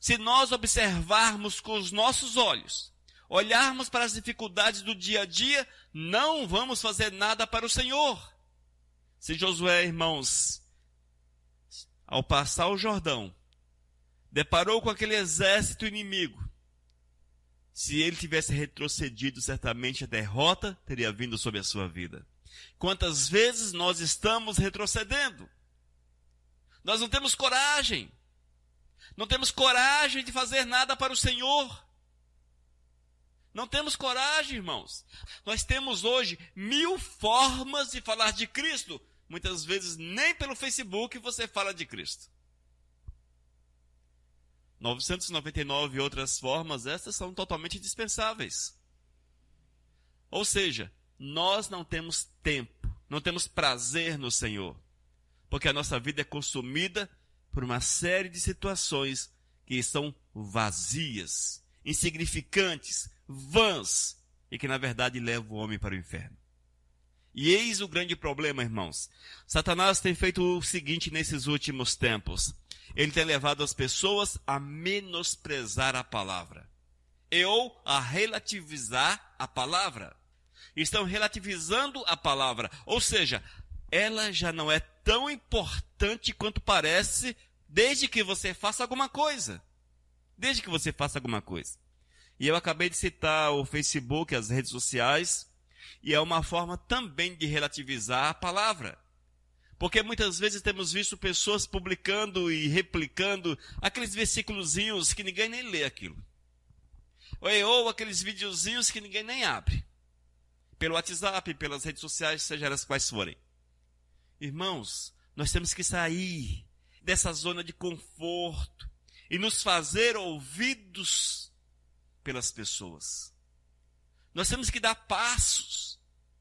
Se nós observarmos com os nossos olhos, olharmos para as dificuldades do dia a dia, não vamos fazer nada para o Senhor. Se Josué, irmãos, ao passar o Jordão, deparou com aquele exército inimigo, se ele tivesse retrocedido, certamente a derrota teria vindo sobre a sua vida. Quantas vezes nós estamos retrocedendo? Nós não temos coragem. Não temos coragem de fazer nada para o Senhor. Não temos coragem, irmãos. Nós temos hoje 1000 formas de falar de Cristo. Muitas vezes nem pelo Facebook você fala de Cristo. 999 outras formas, essas são totalmente indispensáveis. Ou seja, nós não temos tempo, não temos prazer no Senhor, porque a nossa vida é consumida por uma série de situações que são vazias, insignificantes, vãs, e que na verdade levam o homem para o inferno. E eis o grande problema, irmãos. Satanás tem feito o seguinte nesses últimos tempos. Ele tem levado as pessoas a menosprezar a palavra, ou a relativizar a palavra. Estão relativizando a palavra, ou seja, ela já não é tão importante quanto parece, desde que você faça alguma coisa. Desde que você faça alguma coisa. E eu acabei de citar o Facebook, as redes sociais, e é uma forma também de relativizar a palavra. Porque muitas vezes temos visto pessoas publicando e replicando aqueles versículozinhos que ninguém nem lê aquilo. Ou aqueles videozinhos que ninguém nem abre. Pelo WhatsApp, pelas redes sociais, seja elas quais forem. Irmãos, nós temos que sair dessa zona de conforto e nos fazer ouvidos pelas pessoas. Nós temos que dar passos,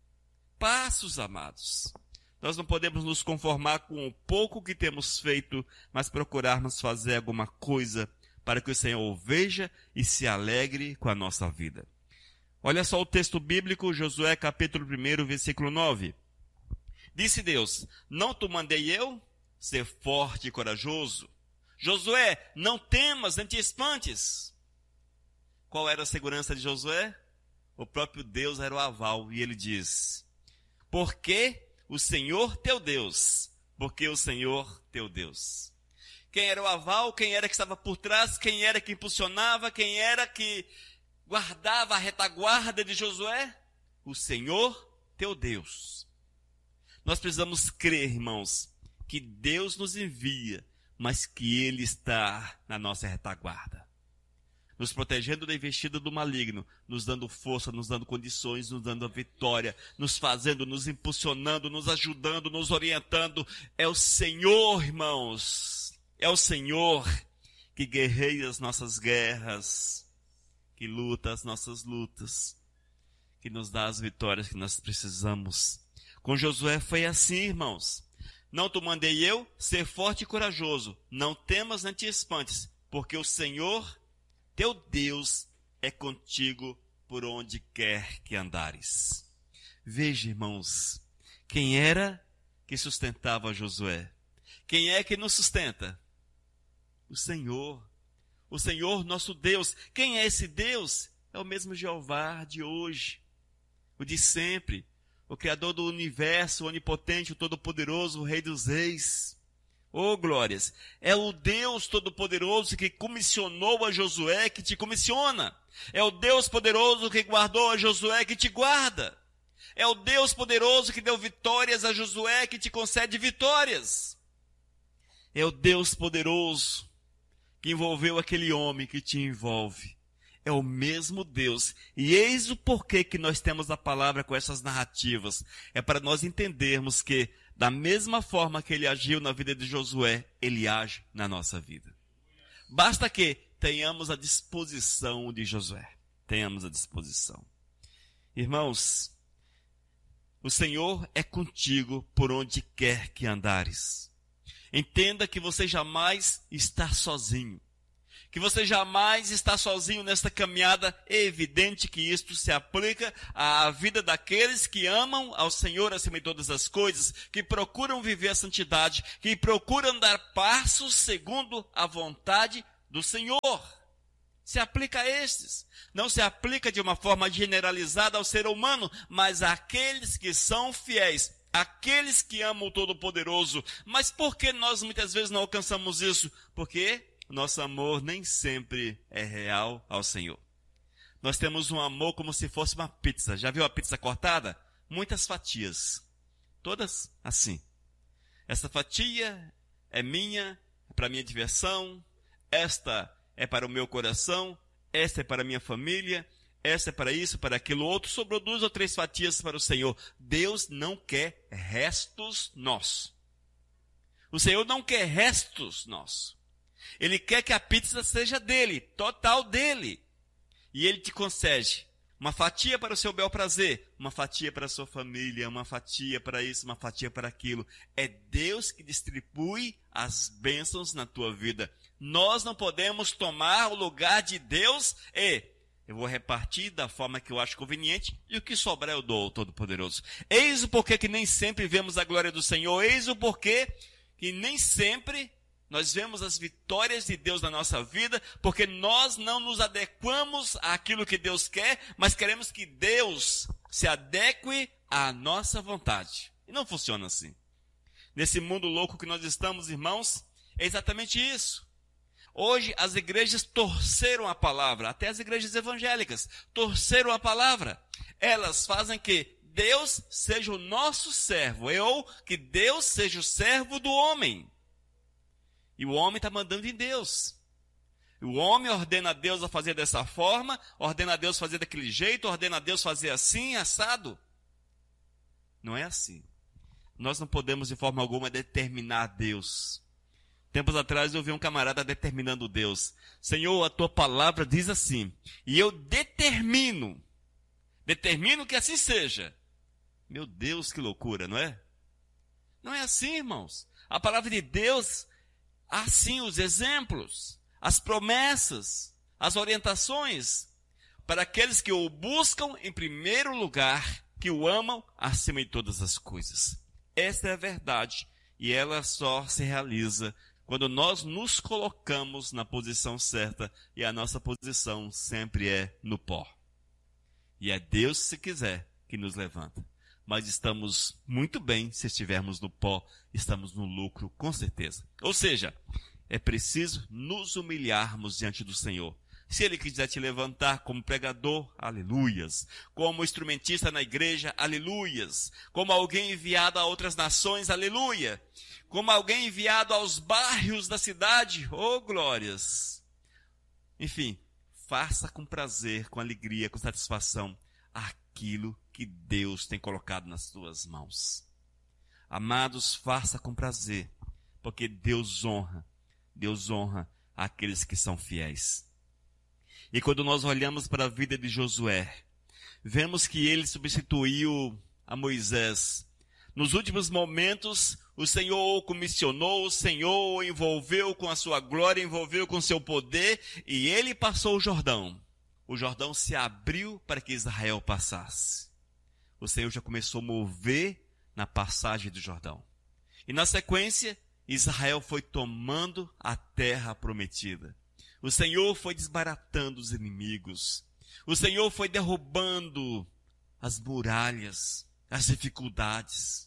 amados. Nós não podemos nos conformar com o pouco que temos feito, mas procurarmos fazer alguma coisa para que o Senhor veja e se alegre com a nossa vida. Olha só o texto bíblico, Josué capítulo 1, versículo 9. Disse Deus, não te mandei eu ser forte e corajoso? Josué, não temas, nem te espantes. Qual era a segurança de Josué? O próprio Deus era o aval, e ele diz, porque o Senhor teu Deus, porque o Senhor teu Deus. Quem era o aval, quem era que estava por trás, quem era que impulsionava, quem era que guardava a retaguarda de Josué? O Senhor teu Deus. Nós precisamos crer, irmãos, que Deus nos envia, mas que Ele está na nossa retaguarda, nos protegendo da investida do maligno, nos dando força, nos dando condições, nos dando a vitória, nos fazendo, nos impulsionando, nos ajudando, nos orientando. É o Senhor, irmãos, é o Senhor que guerreia as nossas guerras, que luta as nossas lutas, que nos dá as vitórias que nós precisamos. Com Josué foi assim, irmãos. Não te mandei eu ser forte e corajoso, não temas nem te espantes, porque o Senhor teu Deus é contigo por onde quer que andares. Veja, irmãos, quem era que sustentava Josué? Quem é que nos sustenta? O Senhor nosso Deus. Quem é esse Deus? É o mesmo Jeová de hoje, o de sempre, o Criador do universo, o onipotente, o todo-poderoso, o Rei dos Reis. Oh, glórias! É o Deus Todo-Poderoso que comissionou a Josué, que te comissiona. É o Deus poderoso que guardou a Josué, que te guarda. É o Deus poderoso que deu vitórias a Josué, que te concede vitórias. É o Deus poderoso que envolveu aquele homem que te envolve. É o mesmo Deus. E eis o porquê que nós temos a palavra com essas narrativas. É para nós entendermos que, da mesma forma que ele agiu na vida de Josué, ele age na nossa vida. Basta que tenhamos a disposição de Josué. Tenhamos a disposição. Irmãos, o Senhor é contigo por onde quer que andares. Entenda que você jamais está sozinho. Que você jamais está sozinho nesta caminhada. É evidente que isto se aplica à vida daqueles que amam ao Senhor acima de todas as coisas, que procuram viver a santidade, que procuram dar passos segundo a vontade do Senhor. Se aplica a estes. Não se aplica de uma forma generalizada ao ser humano, mas àqueles que são fiéis, aqueles que amam o Todo-Poderoso. Mas por que nós muitas vezes não alcançamos isso? Porque nosso amor nem sempre é real ao Senhor. Nós temos um amor como se fosse uma pizza. Já viu a pizza cortada? Muitas fatias. Todas assim. Essa fatia é minha, para minha diversão. Esta é para o meu coração. Esta é para a minha família. Esta é para isso, para aquilo outro. Sobrou 2 ou 3 fatias para o Senhor. Deus não quer restos nossos. O Senhor não quer restos nossos. Ele quer que a pizza seja dele, total dele. E ele te concede uma fatia para o seu bel prazer, uma fatia para a sua família, uma fatia para isso, uma fatia para aquilo. É Deus que distribui as bênçãos na tua vida. Nós não podemos tomar o lugar de Deus e eu vou repartir da forma que eu acho conveniente e o que sobrar eu dou ao Todo-Poderoso. Eis o porquê que nem sempre vemos a glória do Senhor. Eis o porquê que nem sempre nós vemos as vitórias de Deus na nossa vida, porque nós não nos adequamos àquilo que Deus quer, mas queremos que Deus se adeque à nossa vontade. E não funciona assim. Nesse mundo louco que nós estamos, irmãos, é exatamente isso. Hoje as igrejas torceram a palavra, até as igrejas evangélicas torceram a palavra. Elas fazem que Deus seja o nosso servo, ou que Deus seja o servo do homem. E o homem está mandando em Deus. O homem ordena a Deus a fazer dessa forma, ordena a Deus fazer daquele jeito, ordena a Deus fazer assim, assado. Não é assim. Nós não podemos de forma alguma determinar Deus. Tempos atrás eu vi um camarada determinando Deus. Senhor, a tua palavra diz assim, e eu determino que assim seja. Meu Deus, que loucura, não é? Não é assim, irmãos. A palavra de Deus, assim os exemplos, as promessas, as orientações, para aqueles que o buscam em primeiro lugar, que o amam acima de todas as coisas. Esta é a verdade, e ela só se realiza quando nós nos colocamos na posição certa, e a nossa posição sempre é no pó. E é Deus, se quiser, que nos levanta. Mas estamos muito bem se estivermos no pó, estamos no lucro, com certeza. Ou seja, é preciso nos humilharmos diante do Senhor. Se Ele quiser te levantar como pregador, aleluias. Como instrumentista na igreja, aleluias. Como alguém enviado a outras nações, aleluia. Como alguém enviado aos bairros da cidade, oh glórias. Enfim, faça com prazer, com alegria, com satisfação, aquilo que Deus tem colocado nas tuas mãos. Amados, faça com prazer, porque Deus honra aqueles que são fiéis. E quando nós olhamos para a vida de Josué, vemos que ele substituiu a Moisés. Nos últimos momentos, o Senhor o comissionou, o Senhor o envolveu com a sua glória, envolveu com o seu poder, e ele passou o Jordão. O Jordão se abriu para que Israel passasse. O Senhor já começou a mover na passagem do Jordão. E na sequência, Israel foi tomando a terra prometida. O Senhor foi desbaratando os inimigos. O Senhor foi derrubando as muralhas, as dificuldades.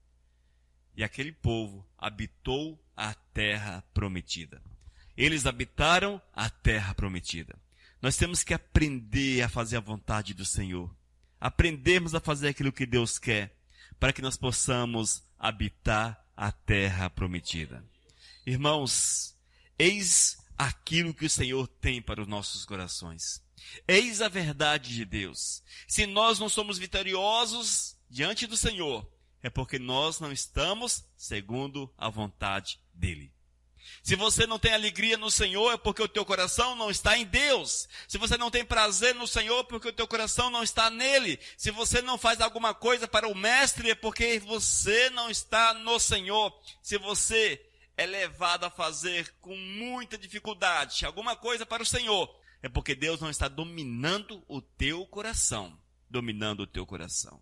E aquele povo habitou a terra prometida. Eles habitaram a terra prometida. Nós temos que aprender a fazer a vontade do Senhor. Aprendermos a fazer aquilo que Deus quer, para que nós possamos habitar a terra prometida. Irmãos, eis aquilo que o Senhor tem para os nossos corações. Eis a verdade de Deus. Se nós não somos vitoriosos diante do Senhor, é porque nós não estamos segundo a vontade dEle. Se você não tem alegria no Senhor, é porque o teu coração não está em Deus. Se você não tem prazer no Senhor, é porque o teu coração não está nele. Se você não faz alguma coisa para o Mestre, é porque você não está no Senhor. Se você é levado a fazer com muita dificuldade alguma coisa para o Senhor, é porque Deus não está dominando o teu coração. Dominando o teu coração.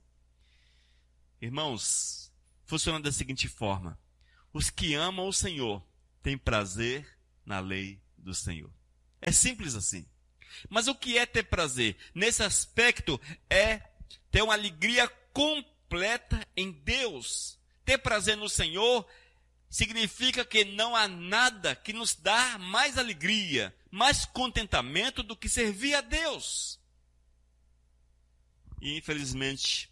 Irmãos, funciona da seguinte forma. Os que amam o Senhor têm prazer na lei do Senhor. É simples assim. Mas o que é ter prazer? Nesse aspecto é ter uma alegria completa em Deus. Ter prazer no Senhor significa que não há nada que nos dá mais alegria, mais contentamento do que servir a Deus. E infelizmente,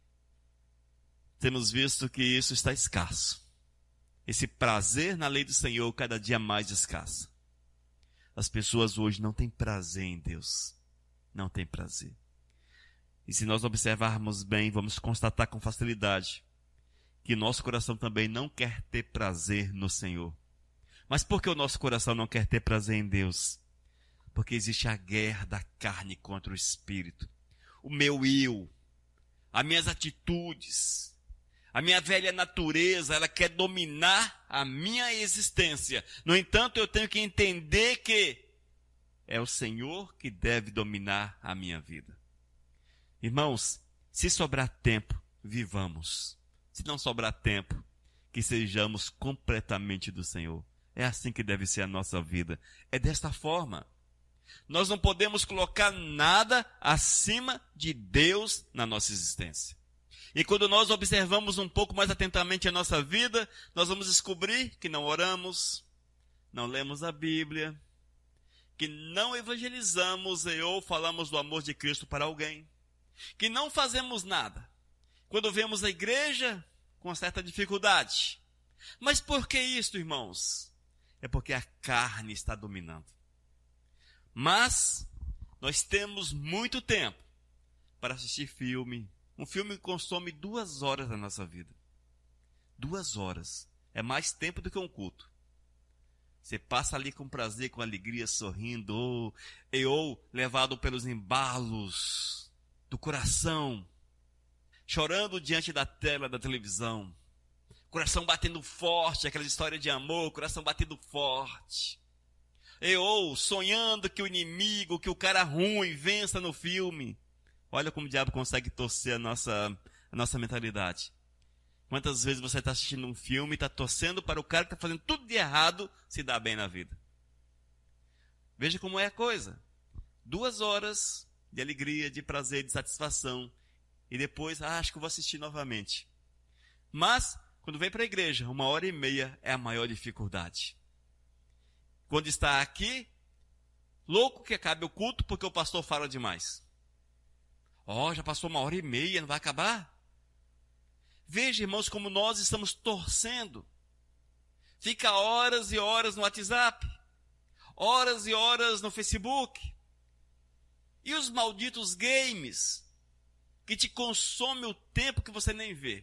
temos visto que isso está escasso. Esse prazer na lei do Senhor cada dia mais escassa. As pessoas hoje não têm prazer em Deus. Não têm prazer. E se nós observarmos bem, vamos constatar com facilidade que nosso coração também não quer ter prazer no Senhor. Mas por que o nosso coração não quer ter prazer em Deus? Porque existe a guerra da carne contra o espírito. O meu eu, as minhas atitudes, a minha velha natureza, ela quer dominar a minha existência. No entanto, eu tenho que entender que é o Senhor que deve dominar a minha vida. Irmãos, se sobrar tempo, vivamos. Se não sobrar tempo, que sejamos completamente do Senhor. É assim que deve ser a nossa vida. É desta forma. Nós não podemos colocar nada acima de Deus na nossa existência. E quando nós observamos um pouco mais atentamente a nossa vida, nós vamos descobrir que não oramos, não lemos a Bíblia, que não evangelizamos ou falamos do amor de Cristo para alguém, que não fazemos nada. Quando vemos a igreja, com certa dificuldade. Mas por que isso, irmãos? É porque a carne está dominando. Mas nós temos muito tempo para assistir filme. Um filme que consome 2 horas da nossa vida. 2 horas. É mais tempo do que um culto. Você passa ali com prazer, com alegria, sorrindo, ou levado pelos embalos do coração, chorando diante da tela da televisão, coração batendo forte, aquela história de amor, coração batendo forte, ou sonhando que o inimigo, que o cara ruim vença no filme. Olha como o diabo consegue torcer a nossa mentalidade. Quantas vezes você está assistindo um filme e está torcendo para o cara que está fazendo tudo de errado se dar bem na vida. Veja como é a coisa. 2 horas de alegria, de prazer, de satisfação. E depois, acho que eu vou assistir novamente. Mas, quando vem para a igreja, 1h30 é a maior dificuldade. Quando está aqui, louco que acabe o culto porque o pastor fala demais. Já passou 1h30, não vai acabar? Veja, irmãos, como nós estamos torcendo. Fica horas e horas no WhatsApp, horas e horas no Facebook. E os malditos games que te consomem o tempo que você nem vê.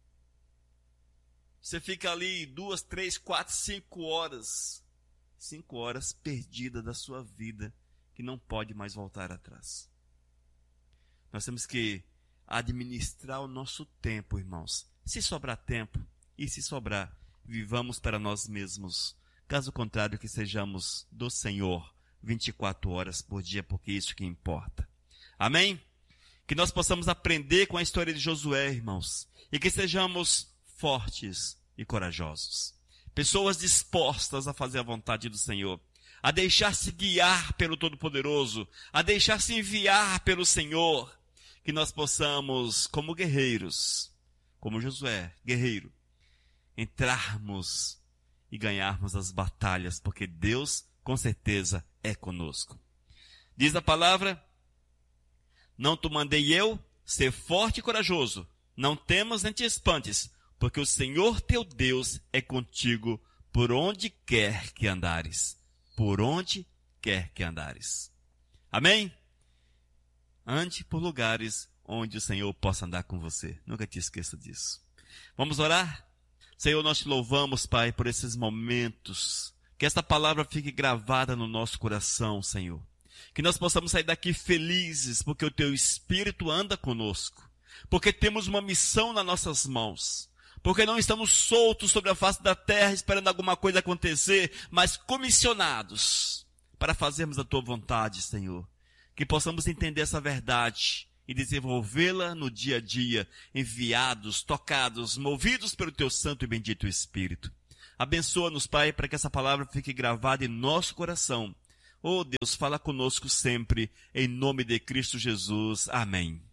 Você fica ali 2, 3, 4, 5 horas. 5 horas perdidas da sua vida que não pode mais voltar atrás. Nós temos que administrar o nosso tempo, irmãos. Se sobrar tempo, e se sobrar, vivamos para nós mesmos. Caso contrário, que sejamos do Senhor 24 horas por dia, porque é isso que importa. Amém? Que nós possamos aprender com a história de Josué, irmãos, e que sejamos fortes e corajosos. Pessoas dispostas a fazer a vontade do Senhor, a deixar-se guiar pelo Todo-Poderoso, a deixar-se enviar pelo Senhor. Que nós possamos, como guerreiros, como Josué, guerreiro, entrarmos e ganharmos as batalhas, porque Deus, com certeza, é conosco. Diz a palavra: não te mandei eu, ser forte e corajoso, não temas nem te espantes, porque o Senhor teu Deus é contigo por onde quer que andares. Por onde quer que andares. Amém? Ande por lugares onde o Senhor possa andar com você. Nunca te esqueça disso. Vamos orar? Senhor, nós te louvamos, Pai, por esses momentos. Que esta palavra fique gravada no nosso coração, Senhor. Que nós possamos sair daqui felizes, porque o teu Espírito anda conosco. Porque temos uma missão nas nossas mãos. Porque não estamos soltos sobre a face da terra esperando alguma coisa acontecer, mas comissionados para fazermos a tua vontade, Senhor. Que possamos entender essa verdade e desenvolvê-la no dia a dia, enviados, tocados, movidos pelo teu santo e bendito Espírito. Abençoa-nos, Pai, para que essa palavra fique gravada em nosso coração. Oh Deus, fala conosco sempre, em nome de Cristo Jesus. Amém.